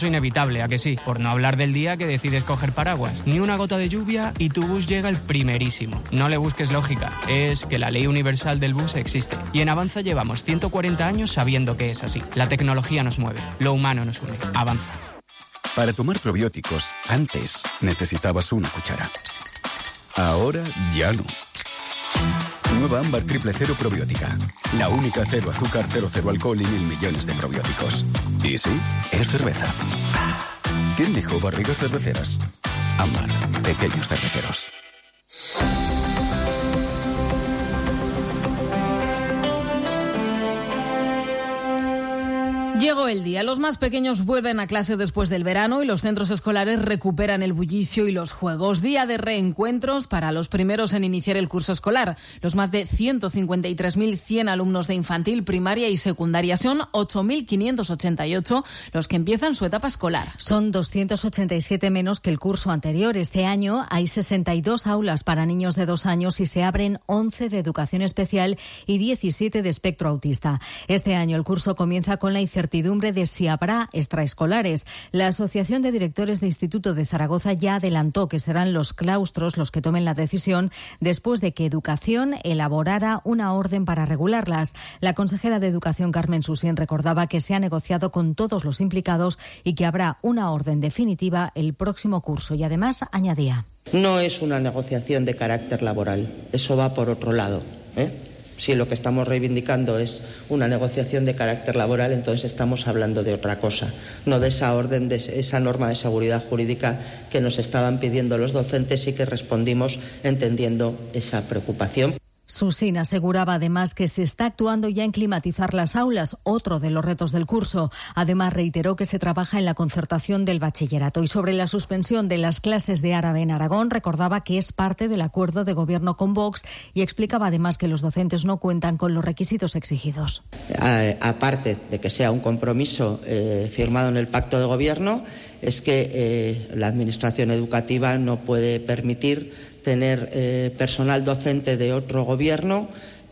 Inevitable, ¿a que sí? Por no hablar del día que decides coger paraguas. Ni una gota de lluvia y tu bus llega el primerísimo. No le busques lógica, es que la ley universal del bus existe. Y en Avanza llevamos 140 años sabiendo que es así. La tecnología nos mueve, lo humano nos une. Avanza. Para tomar probióticos, antes necesitabas una cuchara. Ahora ya no. Nueva Ámbar Triple Cero Probiótica. La única cero azúcar, cero alcohol y 1.000 millones de probióticos. Y sí, es cerveza. ¿Quién dijo barrigas cerveceras? Ámbar, pequeños cerveceros. Llegó el día. Los más pequeños vuelven a clase después del verano y los centros escolares recuperan el bullicio y los juegos. Día de reencuentros para los primeros en iniciar el curso escolar. Los más de 153.100 alumnos de infantil, primaria y secundaria son 8.588 los que empiezan su etapa escolar. Son 287 menos que el curso anterior. Este año hay 62 aulas para niños de 2 años y se abren 11 de educación especial y 17 de espectro autista. Este año el curso comienza con la incertidumbre de si habrá extraescolares. La Asociación de Directores de Instituto de Zaragoza ya adelantó que serán los claustros los que tomen la decisión después de que Educación elaborara una orden para regularlas. La consejera de Educación, Carmen Susín, recordaba que se ha negociado con todos los implicados y que habrá una orden definitiva el próximo curso. Y además añadía: no es una negociación de carácter laboral, eso va por otro lado, Si lo que estamos reivindicando es una negociación de carácter laboral, entonces estamos hablando de otra cosa, no de esa orden, de esa norma de seguridad jurídica que nos estaban pidiendo los docentes y que respondimos entendiendo esa preocupación. Susín aseguraba además que se está actuando ya en climatizar las aulas, otro de los retos del curso. Además reiteró que se trabaja en la concertación del bachillerato. Y sobre la suspensión de las clases de árabe en Aragón, recordaba que es parte del acuerdo de gobierno con Vox y explicaba además que los docentes no cuentan con los requisitos exigidos. Aparte de que sea un compromiso firmado en el pacto de gobierno, es que la administración educativa no puede permitir tener personal docente de otro gobierno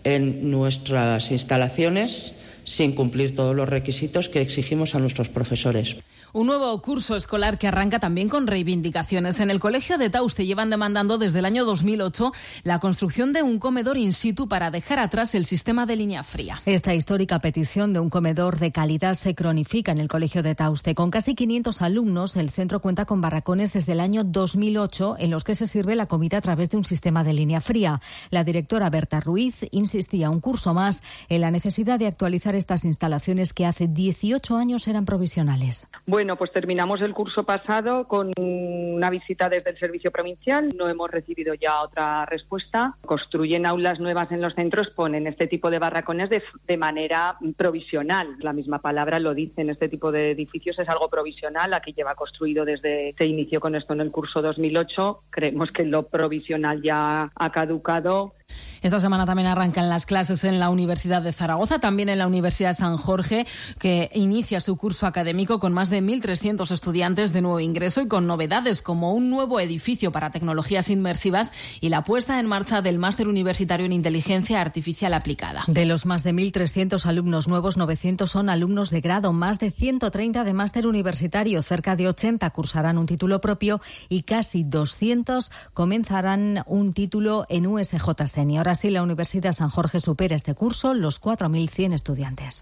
en nuestras instalaciones sin cumplir todos los requisitos que exigimos a nuestros profesores. Un nuevo curso escolar que arranca también con reivindicaciones. En el Colegio de Tauste llevan demandando desde el año 2008 la construcción de un comedor in situ para dejar atrás el sistema de línea fría. Esta histórica petición de un comedor de calidad se cronifica en el Colegio de Tauste. Con casi 500 alumnos, el centro cuenta con barracones desde el año 2008 en los que se sirve la comida a través de un sistema de línea fría. La directora Berta Ruiz insistía un curso más en la necesidad de actualizar estas instalaciones que hace 18 años eran provisionales. Bueno, pues terminamos el curso pasado con una visita desde el Servicio Provincial. No hemos recibido ya otra respuesta. Construyen aulas nuevas en los centros, ponen este tipo de barracones de manera provisional. La misma palabra lo dice, en este tipo de edificios es algo provisional. Aquí lleva construido desde se inició con esto en el curso 2008. Creemos que lo provisional ya ha caducado. Esta semana también arrancan las clases en la Universidad de Zaragoza, también en la Universidad de San Jorge, que inicia su curso académico con más de 1.300 estudiantes de nuevo ingreso y con novedades como un nuevo edificio para tecnologías inmersivas y la puesta en marcha del máster universitario en inteligencia artificial aplicada. De los más de 1.300 alumnos nuevos, 900 son alumnos de grado, más de 130 de máster universitario, cerca de 80 cursarán un título propio y casi 200 comenzarán un título en USJ Senior. Ahora sí, la Universidad de San Jorge supera este curso los 4.100 estudiantes.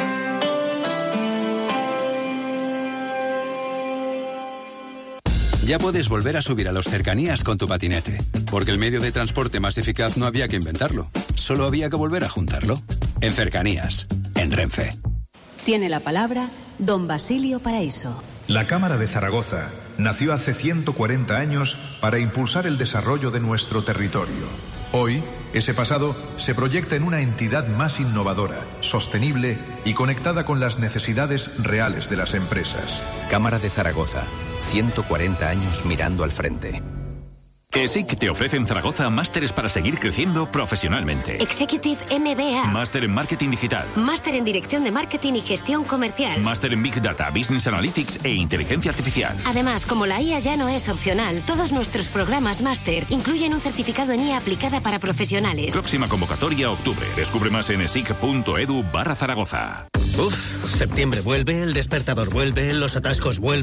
Ya puedes volver a subir a los Cercanías con tu patinete, porque el medio de transporte más eficaz no había que inventarlo, solo había que volver a juntarlo. En Cercanías, en Renfe. Tiene la palabra don Basilio Paraíso. La Cámara de Zaragoza nació hace 140 años para impulsar el desarrollo de nuestro territorio. Hoy, ese pasado se proyecta en una entidad más innovadora, sostenible y conectada con las necesidades reales de las empresas. Cámara de Zaragoza, 140 años mirando al frente. ESIC te ofrece en Zaragoza másteres para seguir creciendo profesionalmente. Executive MBA. Máster en Marketing Digital. Máster en Dirección de Marketing y Gestión Comercial. Máster en Big Data, Business Analytics e Inteligencia Artificial. Además, como la IA ya no es opcional, todos nuestros programas máster incluyen un certificado en IA aplicada para profesionales. Próxima convocatoria octubre. Descubre más en esic.edu/Zaragoza. Septiembre vuelve, el despertador vuelve, los atascos vuelven.